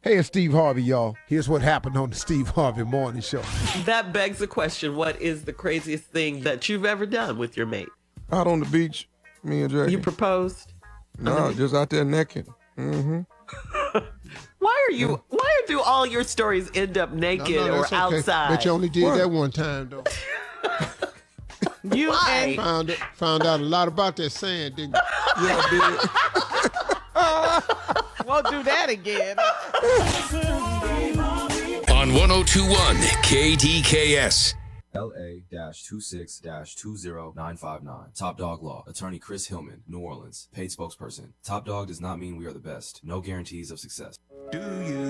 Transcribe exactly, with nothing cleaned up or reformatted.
Hey, it's Steve Harvey, y'all. Here's what happened on the Steve Harvey Morning Show. That begs the question, what is the craziest thing that you've ever done with your mate? Out on the beach, me and Jackie. You proposed? No, just out there naked. Mm-hmm. Why are you, why do all your stories end up naked No, no, or that's okay. outside? But you only did What? that one time, though. You Why? Found found out a lot about that sand, didn't you? Yeah, I Won't do that again. On one oh two point one K D K S. L A twenty-six two zero nine five nine. Top Dog Law. Attorney Chris Hillman, New Orleans. Paid spokesperson. Top Dog does not mean we are the best. No guarantees of success. Do you